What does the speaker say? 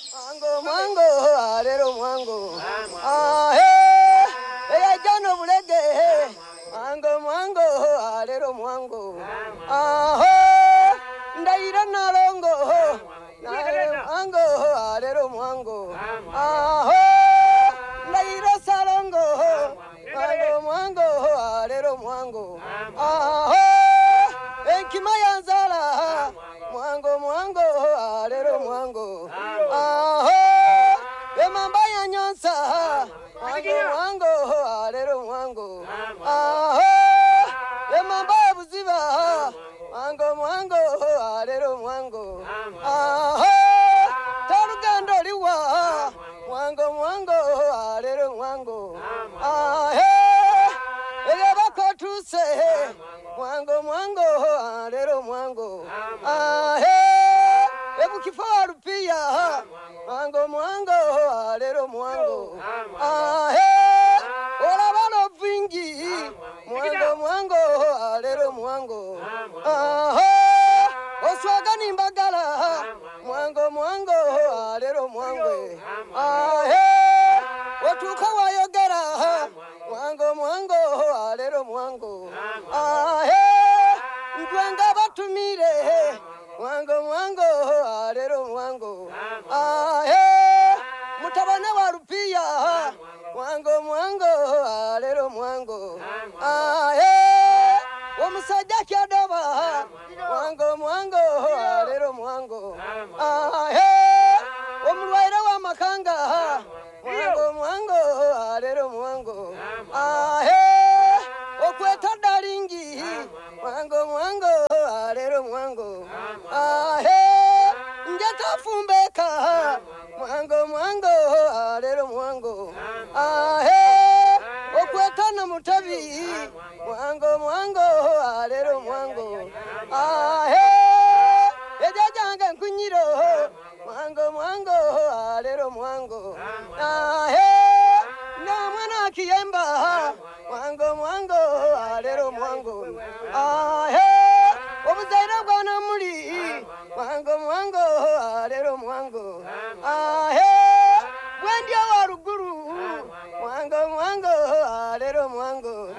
Mwango, arero mwango. Ah, hey, jano bulege. Mwango, arero mwango. Ah, ndaira nalongo. Mwango, arero mwango. Ah, ndaira salongo. Mwango, arero mwango. Ah, enkima yanzala. Mwango, arero mwango. Ah, emamba ya nyonsa. Mwango, arero mwango. Ah, emamba ya buziba. Mwango, arero mwango. Ah, tarugando liwa. Mwango, arero mwango. Ah, eleba kotuse. Mwango, arero mwango. Ah, ebu kifaru pia. Mwango, arero mwango. Ah, ola balo vingi. Mwango, arero mwango. Ah, oswaga nimbagala. Mwango, arero mwango. Ah, otuka wayogera. Mwango, arero mwango. Ah, ndwenga batumire. Mwango, arero mwango. Ah, mutabana wa rupia. Mwango, arero mwango. Ah, omusajja kyadaba. Mwango, arero mwango. Ah, omulwaire wa makanga. Mwango, arero mwango. Ah, okweta dalingi. Mwango, arero mwango. Ah, njata fumbeka. Mwango, arero mwango. Ah, okweta na mutabi. Mwango, arero mwango. Ah, ejajanga nkunyiro. Mwango, arero mwango. Ah, na mwana kiyemba. Mwango, arero mwango. Ah, obuzaira bwana muri. Mwango, arero mwango. Ah, gwendia wa ruguru. Mwango, arero mwango.